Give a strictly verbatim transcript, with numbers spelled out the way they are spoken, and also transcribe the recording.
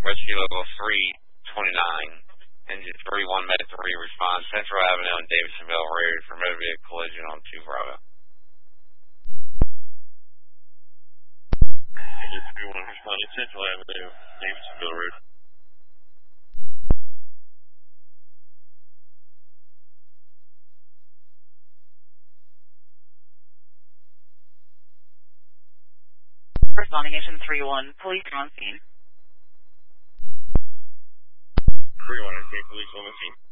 Rescue Level three twenty-nine. Engine three one Med three responds. Central Avenue and Davidsonville ready for motor vehicle collision on two Bravo. Engine three one responding. Central Avenue, Davidsonville Road. Responding Engine three one, police on scene. three one, okay, police on the scene.